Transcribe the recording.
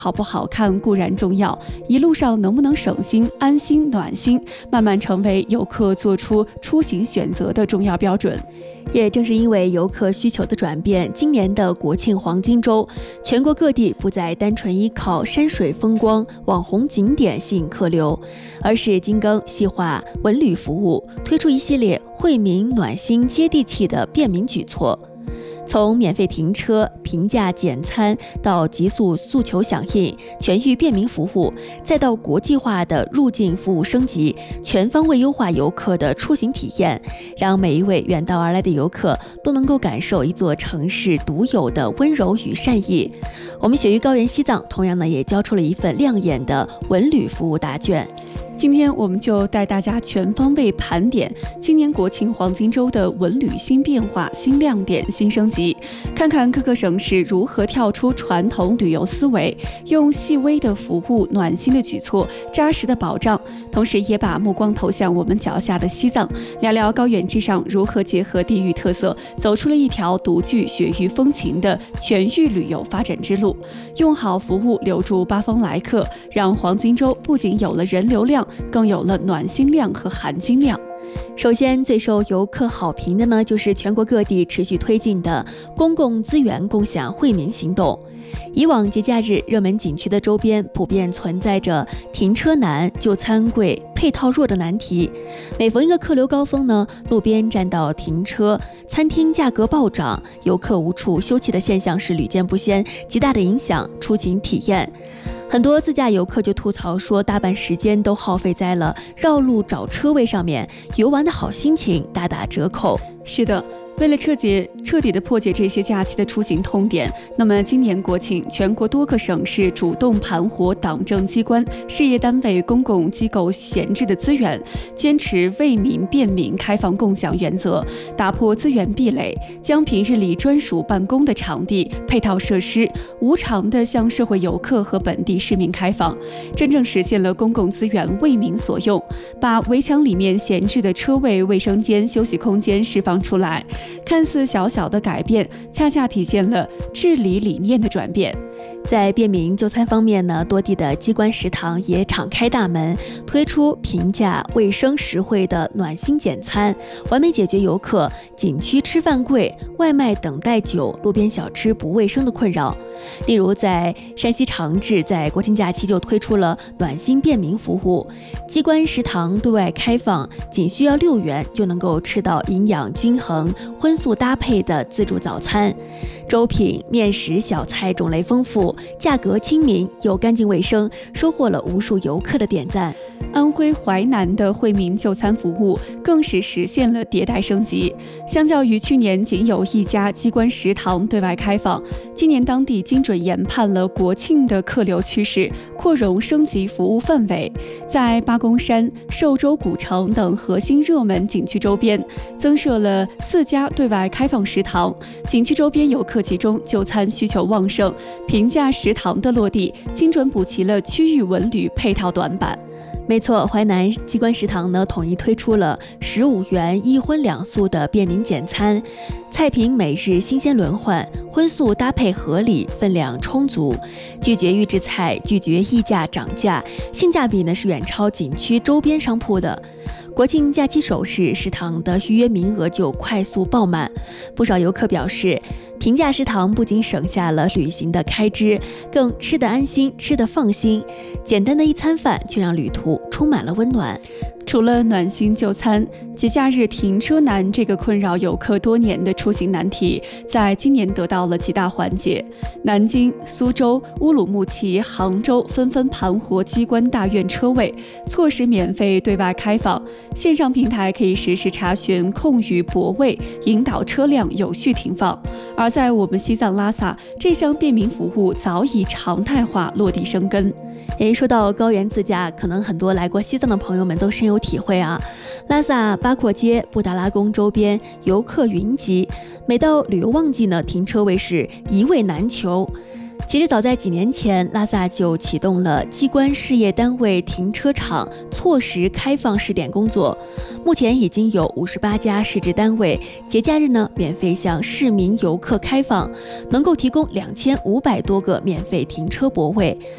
好不好看固然重要，一路上能不能省心、安心、暖心，慢慢成为游客做出出行选择的重要标准。 也正是因为游客需求的转变，今年的国庆黄金周，全国各地不再单纯依靠山水风光、网红景点吸引客流，而是精耕细化文旅服务，推出一系列惠民、暖心、接地气的便民举措。从免费停车、平价简餐到极速诉求响应、全域便民服务，再到国际化的入境服务升级，全方位优化游客的出行体验，让每一位远道而来的游客都能够感受一座城市独有的温柔与善意。我们雪域高原西藏同样也交出了一份亮眼的文旅服务答卷。 今天我们就带大家全方位盘点今年国庆黄金周的文旅新变化、新亮点、新升级，看看各个省市如何跳出传统旅游思维，用细微的服务、暖心的举措、扎实的保障，同时也把目光投向我们脚下的西藏，聊聊高原之上如何结合地域特色，走出了一条独具雪域风情的全域旅游发展之路。用好服务，留住八方来客，让黄金周不仅有了人流量，更有了暖心量和含金量。 首先，最受游客好评的呢，就是全国各地持续推进的公共资源共享惠民行动。以往节假日热门景区的周边普遍存在着停车难、就餐贵、配套弱的难题。每逢一个客流高峰呢，路边占道停车、餐厅价格暴涨、游客无处休憩的现象是屡见不鲜，极大的影响出行体验。很多自驾游客就吐槽说，大半时间都耗费在了绕路找车位上面，游玩的好心情大打折扣。 是的，为了彻底的破解这些假期的出行痛点，那么今年国庆，全国多个省市主动盘活党政机关、事业单位、公共机构闲置的资源，坚持为民便民、开放共享原则，打破资源壁垒，将平日里专属办公的场地、配套设施无偿地向社会游客和本地市民开放，真正实现了公共资源为民所用，把围墙里面闲置的车位、卫生间、休息空间释放出来。看似小小的改变，恰恰体现了治理理念的转变。 在便民就餐方面呢，多地的机关食堂也敞开大门，推出平价、卫生实惠的暖心简餐，完美解决游客景区吃饭贵、外卖等待久、路边小吃不卫生的困扰。例如在山西长治，在国庆假期就推出了暖心便民服务，机关食堂对外开放，仅需要6元就能够吃到营养均衡、荤素搭配的自助早餐。粥品、面食、小菜种类丰富，价格亲民又干净卫生，收获了无数游客的点赞。 安徽淮南的惠民就餐服务更是实现了迭代升级。相较于去年仅有1家机关食堂对外开放，今年当地精准研判了国庆的客流趋势，扩容升级服务范围，在八公山、寿州古城等核心热门景区周边增设了4家对外开放食堂。景区周边游客集中，就餐需求旺盛，平价食堂的落地，精准补齐了区域文旅配套短板。 没错，淮南机关食堂呢统一推出了15元1荤2素的便民简餐，菜品每日新鲜轮换，荤素搭配合理，分量充足，拒绝预制菜，拒绝溢价涨价，性价比呢是远超景区周边商铺的。国庆假期首日，食堂的预约名额就快速爆满，不少游客表示，平价食堂不仅省下了旅行的开支，更吃得安心，吃得放心。简单的一餐饭，却让旅途充满了温暖。 除了暖心就餐，节假日停车难这个困扰游客多年的出行难题，在今年得到了极大缓解。南京、苏州、乌鲁木齐、杭州纷纷盘活机关大院车位，措施免费对外开放，线上平台可以实时查询空余泊位，引导车辆有序停放。而在我们西藏拉萨，这项便民服务早已常态化落地生根。 说到高原自驾，可能很多来过西藏的朋友们都深有体会啊。拉萨八廓街、布达拉宫周边游客云集，每到旅游旺季呢，停车位是一位难求。其实早在几年前，拉萨就启动了机关事业单位停车场错时开放试点工作，目前已经有58家市直单位节假日呢免费向市民游客开放，能够提供2500多个免费停车泊位，